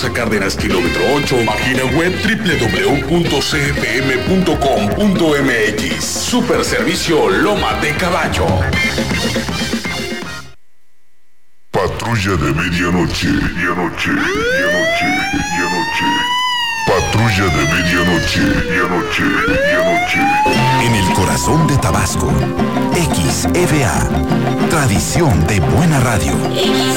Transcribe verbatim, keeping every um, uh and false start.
Plaza Cárdenas, kilómetro ocho. Página web doble u doble u doble u punto c f m punto com punto m x. Super Servicio Loma de Caballo. Patrulla de medianoche, medianoche, medianoche, medianoche. Patrulla de medianoche, medianoche, medianoche. En el corazón de Tabasco, X F A, tradición de buena radio.